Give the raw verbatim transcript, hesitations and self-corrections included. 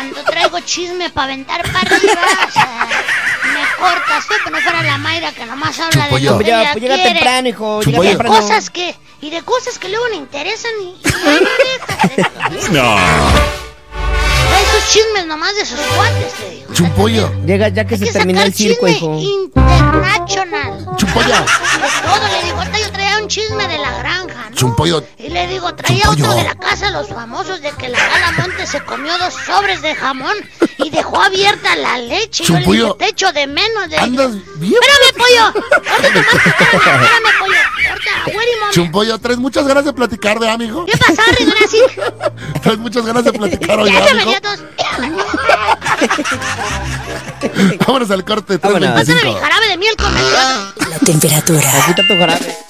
cuando traigo chisme para aventar para arriba, o sea, me cortas, ¿eh? Que no fuera la Mayra que nomás habla Chumpollo. de lo que Ya, ella pues llega quiere. temprano, hijo. Chumpollo. Llega De temprano. cosas que, y de cosas que luego le interesan y, y ahí me dejas. No. Trae sus chismes nomás de sus cuates, te digo. Chumpollo. Llega ya que Hay se que termina sacar el circo, chisme hijo. internacional. Chumpollo. De todo, le digo, ahorita yo traía un chisme de la granja, ¿no? Chumpollo. Y le digo, traía Chumpollo. otro de la casa, los famosos, de que la Gala Monte se comió dos sobres de jamón y dejó abierta la leche. Y yo le Chumpollo. dije, te echo de menos de... Andas bien. Espérame, pollo. Ahorita nomás, espérame, espérame, pollo. Ahorita, wait a moment. Chumpollo, traes muchas ganas de platicar, ¿de amigo? ¿Qué pasó, Regrasi? Traes muchas ganas de platicar hoy, Ya se amigo. me dio dos. Vámonos al corte. Vámonos. Pásame mi tres veinticinco. jarabe de miel con el... La temperatura. Aquí está tu jarabe.